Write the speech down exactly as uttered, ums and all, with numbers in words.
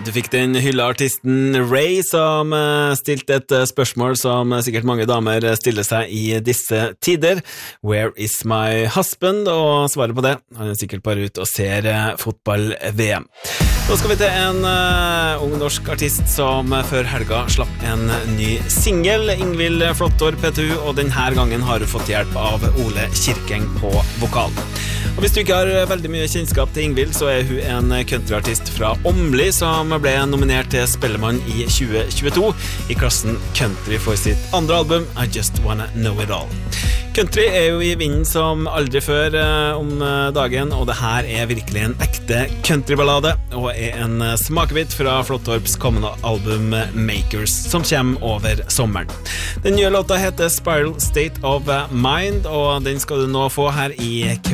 Du fikk den hylla artisten Ray som uh, stilte et uh, spørsmål som uh, sikkert mange damer uh, stiller seg i disse tider. Where is my husband? Og svaret på det, han er sikkert bare ute og ser uh, fotball-V M. Nå skal vi til en uh, ung norsk artist som uh, før helga slapp en ny single, Ingvild Flottor P T U, og denne gangen har hun fått hjelp av Ole Kirkeng på vokal. Og hvis du ikke har veldig mye kjennskap til Ingvild, så er hun en countryartist fra Åmli som ble nominert til Spellemann i tjue tjueto i klassen Country for sitt andre album, I Just Wanna Know It All. Country er jo i vinden som aldri før eh, om dagen, og det her er virkelig en ekte countryballade, og er en smakebit fra Flottorps kommende album Makers, som kommer over sommeren. Den nye låta heter Spiral State of Mind, og den skal du nå få her i kveld.